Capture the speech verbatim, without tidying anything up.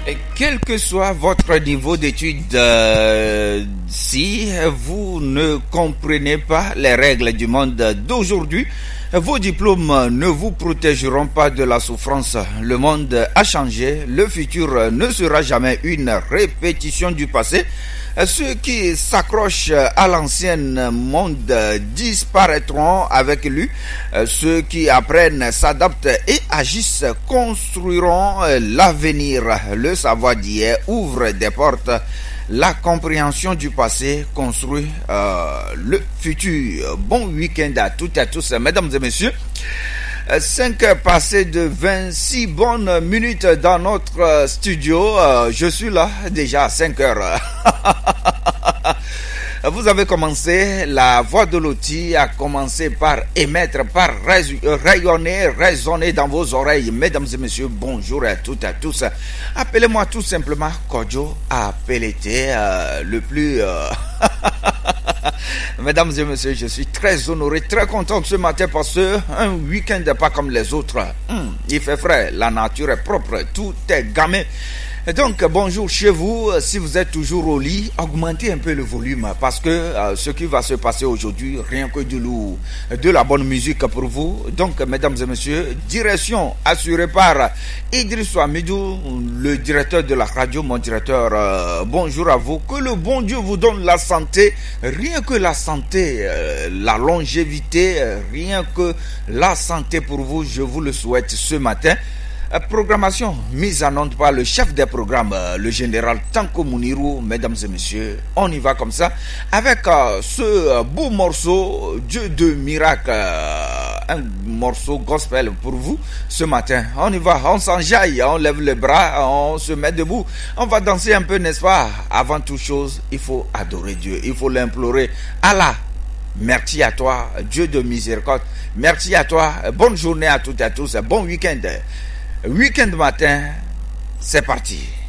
Quel que soit votre niveau d'études, euh, si vous ne comprenez pas les règles du monde d'aujourd'hui, vos diplômes ne vous protégeront pas de la souffrance. Le monde a changé, le futur ne sera jamais une répétition du passé. Ceux qui s'accrochent à l'ancien monde disparaîtront avec lui. Ceux qui apprennent, s'adaptent et agissent construiront l'avenir. Le savoir d'hier ouvre des portes. La compréhension du passé construit euh, le futur. Bon week-end à toutes et à tous, mesdames et messieurs. cinq heures passées de vingt-six bonnes minutes dans notre studio. Je suis là déjà à cinq heures. Vous avez commencé, la voix de Loti a commencé par émettre, par rayonner, résonner dans vos oreilles. Mesdames et messieurs, bonjour à toutes et à tous. Appelez-moi tout simplement Kodjo Apelete, euh, le plus... Euh... Mesdames et messieurs, je suis très honoré, très content ce matin parce que un week-end pas comme les autres. Hum, il fait frais, la nature est propre, tout est gamé. Donc bonjour chez vous, si vous êtes toujours au lit, augmentez un peu le volume parce que euh, ce qui va se passer aujourd'hui, rien que du lourd, de la bonne musique pour vous. Donc mesdames et messieurs, direction assurée par Idriss Ouamidou, le directeur de la radio, mon directeur, euh, bonjour à vous, que le bon Dieu vous donne la santé, rien que la santé, euh, la longévité, euh, rien que la santé pour vous, je vous le souhaite ce matin. Programmation mise en onde par le chef des programmes, le général Tanko Mounirou. Mesdames et messieurs, on y va comme ça avec euh, ce beau morceau Dieu de miracle, euh, un morceau gospel pour vous ce matin. On y va, on s'enjaille, on lève les bras, on se met debout, on va danser un peu, n'est-ce pas? Avant toute chose, il faut adorer Dieu, il faut l'implorer. Allah, merci à toi, Dieu de miséricorde, merci à toi, bonne journée à toutes et à tous, bon week-end. Week-end matin, c'est parti.